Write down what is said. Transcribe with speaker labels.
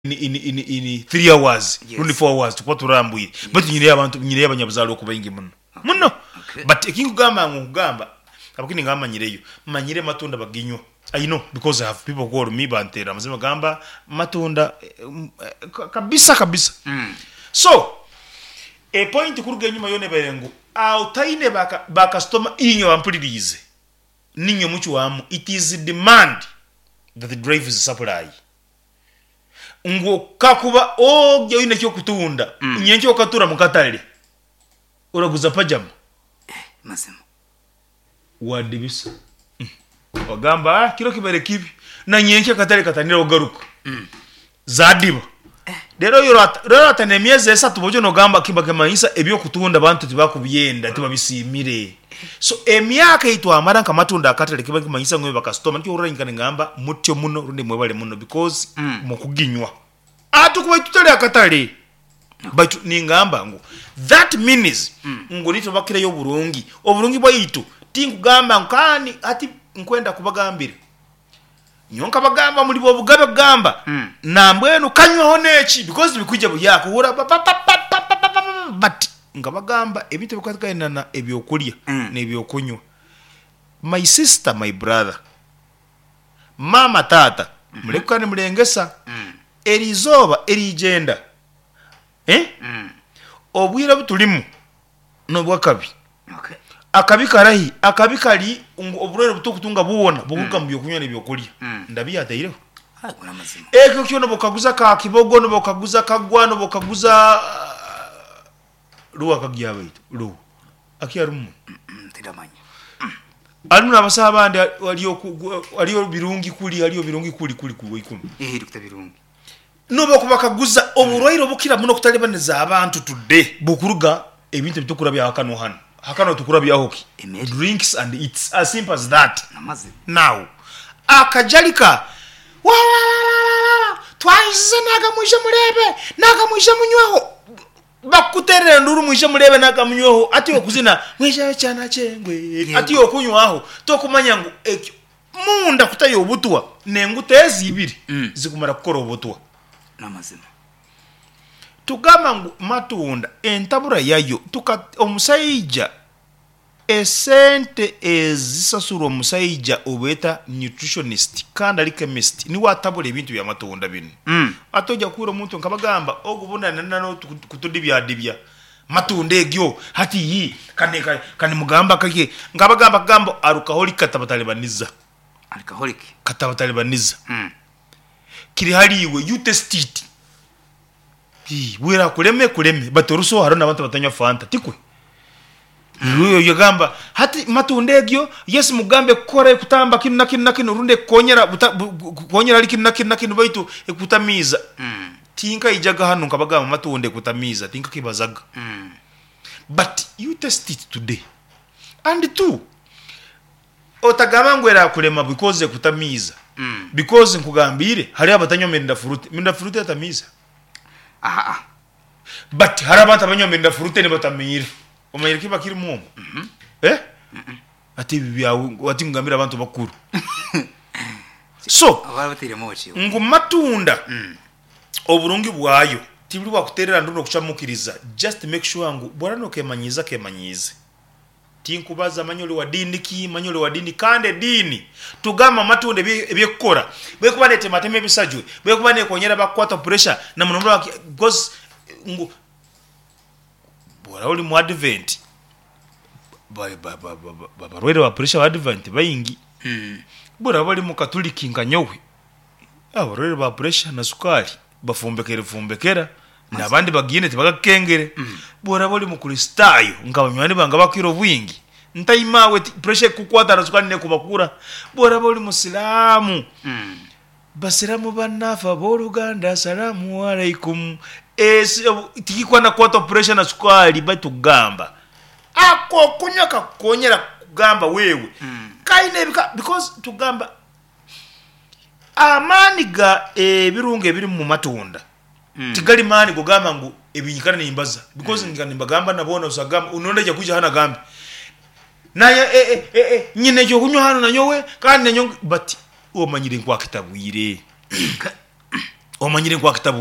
Speaker 1: in 3 hours, only 4 hours to what rambuye. But you never nyabazalo kubayingi muno. But ekingugamba ngugamba abakini ngamba nyireyo manyire matunda baginyo. I know because I have people call me bantera mazima gamba matunda kabisa. So a point kuruga nyuma yone bayengo autaine ba customer inyo ampulirize ninyo muchu wamu. It is demand that the drive is supply. Ngo kakuba ogyo ine cyo kutunda nyencho katura mukatale uraguza pajama
Speaker 2: mazima
Speaker 1: wadibisa bagamba kiro kibere kibi na nyencho katale katanira ogaruka zadiba rero rero atanemyeze esa tubojo no gamba kibake mayisa ebyo kutunda bantu tibakubiyenda tibabisimire. So emyaka itu amara kamatunda akatale kibake mayisa ngwe bakastoma nti urangane ngamba mutyo muno rundi mwebale muno because mukuginywa atukuba tutale akatale but ningamba ngo that means ngo nito bakire yo oburungi bwayitu tingugamba nkani ati nkwenda kubagambira nyonka bagamba muri bo bugabe gamba nambwenu kanywa honeki because bikujja buyako ura but ngabagamba ebintu bikatikaina na ebyokulya nebyokunywa. My sister, my brother, mama, tata mulekane mulengesa erizoba erijenda obwira butulimu no bwakabi akabi karahi akabi kali oburere butokutunga buwona bukuga mu byokunywa nebyokulya ndabiya ataireho
Speaker 2: kuna mazima
Speaker 1: eko kyo no bokaguza ka kibogo no bokaguza kagwano bokaguza ruwa kagiyabaito ruwa akiyarumu
Speaker 2: tidamanya
Speaker 1: aluna abasaba bandi aliyo birungi kuli kuboikumi
Speaker 2: dukita birungi
Speaker 1: no bokubakaguza oburwairo bukira muno kutalebaneza abantu tudde bukuruga ebintu bitukura bya hakano tukura bya hoki drinks and it's as simple as that. Now akajalika twayize naga mwisha munywaho bakuterera nduru mwisha mulebe naga munywaho ati okuzina mwisha cyana cengwe ati okunywaho tokumanya ngo ekyo munda kutayo obutwa nengutezi ibiri zikumara kukora obutwa
Speaker 2: namazima
Speaker 1: tugamba ngo matunda entabura yayo omusayija esente ezisasura omusayija obeta nutritionist kandi ali chemist ni watabula ebintu bya matunda bino atoja kuro muntu nkabagamba ogubona nano kutudibya matunda egyo hati yi kane mugamba kake ngabagamba gambo alcoholic katabatalibaniza kiri haliwe you test it wera kuleme batoruso harona abantu batanya fanta tikwe ruyo yagamba hati matunda egyo yes mugambe kukora kutamba kinu runde konyera ali kinu baitu ekutamiza tinka ijaga hanu nkabagamba matunda ekutamiza tinka kibazaga but you test it today and two otagamba ngwera kulema because ekutamiza because nkugambire hari abatanya menda fruit atamiza but hari abantu abanyo menda fruit ne batamira omayire kiba kiri mu ati bibyawo ati ngambira abantu bakuru so
Speaker 2: ababatire mochi
Speaker 1: ngumatunda oburungi bwayo tibuli bakuterera nduno kuchamukiriza just make sure ngo bwarano kemanyize tinkubaza manyolo wa dini kande dini tugama matunda ebyekukora bwekubanete mateme bisajwe bwekubane konyera bakwata pressure na munomba because ngo bora uli mu advent barwere wa pressure wa advent bayingi bora bali mu katoliki nganyowe abarwere ba pressure na sukari bafumbekera nabandi bagine tibagakengere bora bali mu kristayo ngabanywani banga bakiro bwingi ntaimawe pressure kukwata rasukani ne kubakura bora bali musilamu basiramu banafa boluganda salamu alaikum tikikwa na kwata pressure na sukari batugamba ako kunyaka konyera kugamba wewe kaine because tugamba amaniga ebirunge biri mu matunda tigali mani kugamba ngo ebinyikana nimbaza because nganimbagamba nabona usagamba unondeje kuja hana gambi naye nyine cyo kunywa hano nanyowe kandi nanyo but uwo manyire kwa kitabwire omanyire kwa kitabu